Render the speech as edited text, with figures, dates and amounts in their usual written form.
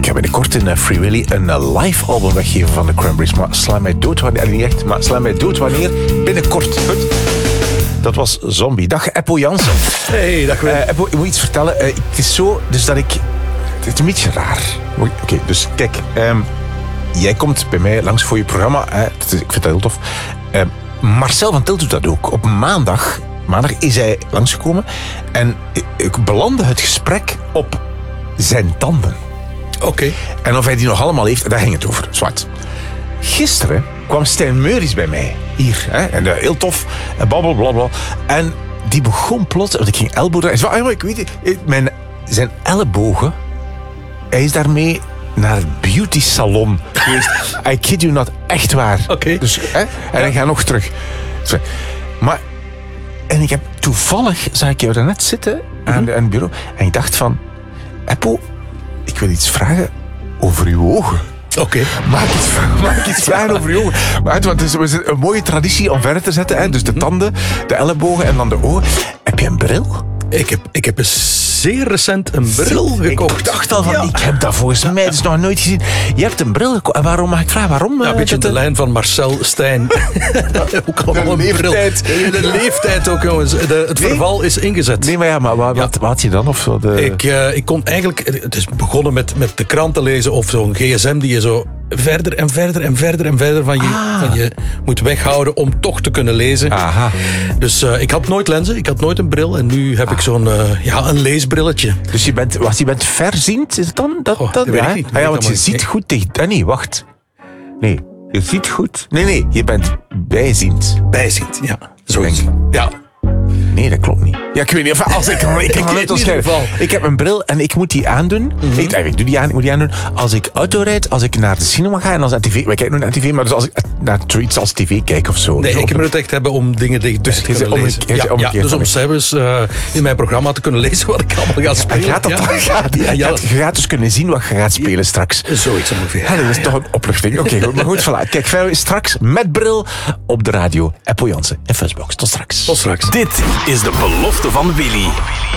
ga binnenkort in Free Willy een live album weggeven van de Cranberries. Maar sla mij dood wanneer... Niet echt, maar sla mij dood wanneer. Binnenkort. Goed. Dat was Zombie. Dag, Eppo Jansen. Hey, dag Wim. Eppo, ik moet iets vertellen. Het is zo, dus dat ik... Het is een beetje raar. Oké, dus kijk. Jij komt bij mij langs voor je programma. Ik vind dat heel tof. Marcel van Tilt doet dat ook. Op maandag is hij langsgekomen. En ik belandde het gesprek op zijn tanden. Oké. En of hij die nog allemaal heeft, daar ging het over. Zwart. Gisteren kwam Stijn Meuris bij mij. Hier. En heel tof. Babbel, blablabla. En die begon plots... Want ik ging ellebogen... Hij zei, ik weet het. Zijn ellebogen... Hij is daarmee naar het beauty salon geweest. I kid you not. Echt waar. Oké. Dus, en hij gaat nog terug. Maar... En ik heb toevallig... Zag ik jou daarnet zitten aan het bureau. En ik dacht van... Eppo, ik wil iets vragen over uw ogen. Oké. Maak iets vragen over je ogen. Maar want het is een mooie traditie om verder te zetten. Hè? Dus de tanden, de ellebogen en dan de ogen. Heb je een bril? Ik heb zeer recent een bril gekocht. Ik dacht al van, ik heb dat volgens mij dus nog nooit gezien. Je hebt een bril gekocht. En waarom, mag ik vragen, waarom? Ja, een beetje de lijn van Marcel Stijn. Ook allemaal een leeftijd. Bril. De leeftijd ook, jongens. Het verval is ingezet. Nee, maar wat had je dan? Of zo Ik kon eigenlijk... Het is begonnen met de kranten lezen of zo'n gsm die je zo verder en verder en verder en verder van je moet weghouden om toch te kunnen lezen. Aha. Dus ik had nooit lenzen, ik had nooit een bril en nu heb ik zo'n een leesbrilletje. Dus je bent verziend, is het dan? Dat weet ik niet. Want je ziet goed tegen... Nee, wacht. Nee, je ziet goed. Nee, je bent bijziend. Bijziend, ja. Zoiets. Ja. Nee, dat klopt niet. Ja, ik weet niet. Als ik heb een bril en ik moet die aandoen. Ik doe die aan, ik moet die aandoen. Als ik auto rijd, als ik naar de cinema ga en als ik naar tv... Wij kijken nu naar tv, maar dus als ik naar zoiets als tv kijk of zo. Nee, ik moet het echt hebben om dingen dichtbij te kunnen lezen. Dus om zelfs in mijn programma te kunnen lezen wat ik allemaal ga spelen. Je gaat dus kunnen zien wat je gaat spelen straks. Zoiets ongeveer. Ja, dat is toch een opluchting. Oké, goed, maar goed, voilà. Kijk, verder straks met bril op de radio. Eppo Jansen en Fuzzbox. Tot straks. Tot straks. Dit is de belofte van Willy.